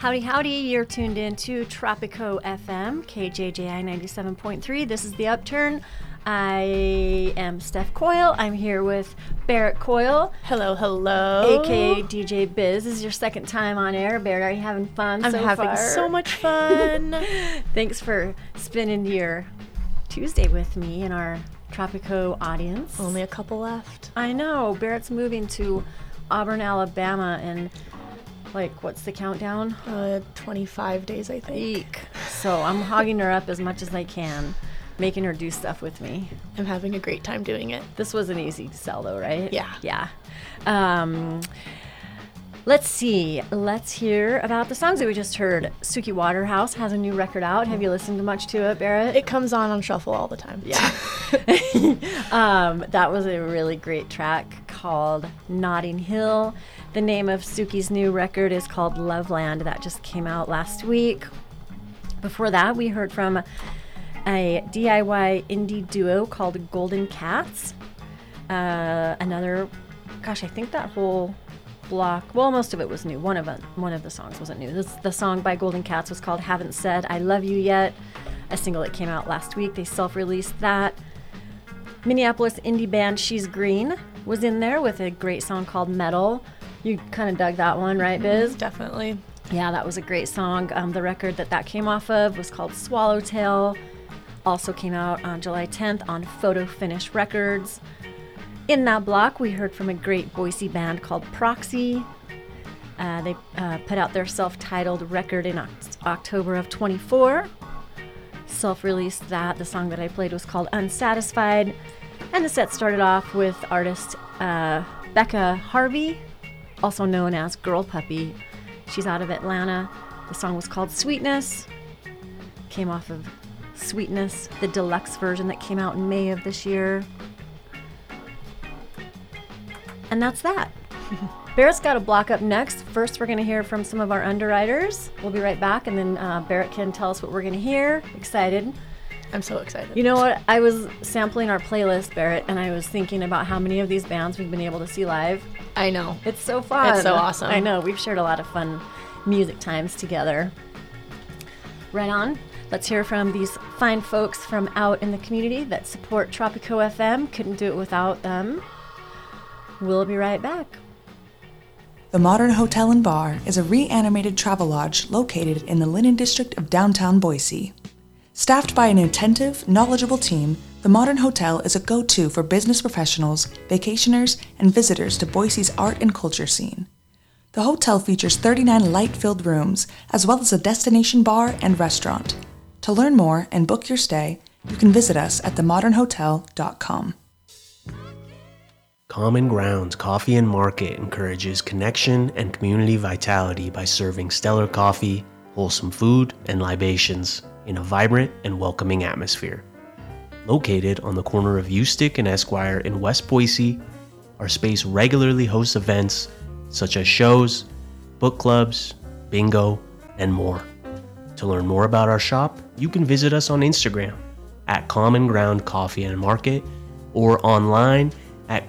Howdy, howdy. You're tuned in to Tropico FM, KJJI 97.3. This is The Upturn. I am Steph Coyle. I'm here with Barrett Coyle. Hello, hello. AKA DJ Biz. This is your second time on air. Barrett, are you having fun I'm so having far? so much fun. Thanks for spending your Tuesday with me and our Tropico audience. Only a couple left. I know. Barrett's moving to Auburn, Alabama, and what's the countdown? 25 days, I think. Eek. So I'm hogging her up as much as I can, making her do stuff with me. I'm having a great time doing it. This wasn't easy to sell, though, right? Yeah. Yeah. Let's see. Let's hear about the songs that we just heard. Suki Waterhouse has a new record out. Have you listened to much to it, Barrett? It comes on shuffle all the time. Yeah. That was a really great track called Notting Hill. The name of Suki's new record is called Loveland. That just came out last week. Before that, we heard from a DIY indie duo called Golden Cats. I think that whole block, well, most of it was new. One of the songs wasn't new. The song by Golden Cats was called Haven't Said I Love You Yet, a single that came out last week. They self-released that. Minneapolis indie band She's Green was in there with a great song called Metal. You kind of dug that one, right, Biz? Definitely. Yeah, that was a great song. The record that came off of was called Swallowtail. Also came out on July 10th on Photo Finish Records. In that block, we heard from a great Boise band called Proxy. They put out their self-titled record in October of 24. Self-released that. The song that I played was called Unsatisfied. And the set started off with artist Becca Harvey, also known as Girl Puppy. She's out of Atlanta. The song was called Sweetness. Came off of Sweetness, the deluxe version that came out in May of this year. And that's that. Barrett's got a block up next. First, we're going to hear from some of our underwriters. We'll be right back, and then Barrett can tell us what we're going to hear. Excited. I'm so excited. You know what? I was sampling our playlist, Barrett, and I was thinking about how many of these bands we've been able to see live. I know. It's so fun. It's so awesome. I know. We've shared a lot of fun music times together. Right on. Let's hear from these fine folks from out in the community that support Tropico FM. Couldn't do it without them. We'll be right back. The Modern Hotel and Bar is a reanimated travel lodge located in the Linen District of downtown Boise. Staffed by an attentive, knowledgeable team, the Modern Hotel is a go-to for business professionals, vacationers, and visitors to Boise's art and culture scene. The hotel features 39 light-filled rooms, as well as a destination bar and restaurant. To learn more and book your stay, you can visit us at themodernhotel.com. Common Grounds Coffee and Market encourages connection and community vitality by serving stellar coffee, wholesome food, and libations in a vibrant and welcoming atmosphere. Located on the corner of Eustick and Esquire in West Boise, our space regularly hosts events such as shows, book clubs, bingo, and more. To learn more about our shop, you can visit us on Instagram at Common Ground Coffee and Market or online at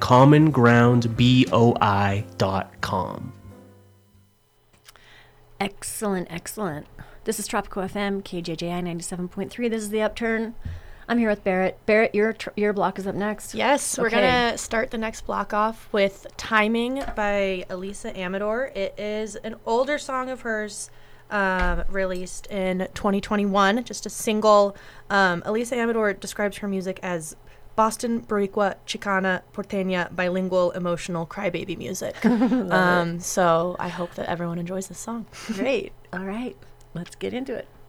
commongroundboi.com. Excellent, excellent. This is Tropico FM, KJJI 97.3. This is The Upturn. I'm here with Barrett. Barrett, your block is up next. Yes, we're Okay. going to start the next block off with Timing by Elisa Amador. It is an older song of hers released in 2021, just a single. Elisa Amador describes her music as Boston, Boricua, Chicana, Porteña, bilingual, emotional, crybaby music. So I hope that everyone enjoys this song. Great. All right. Let's get into it.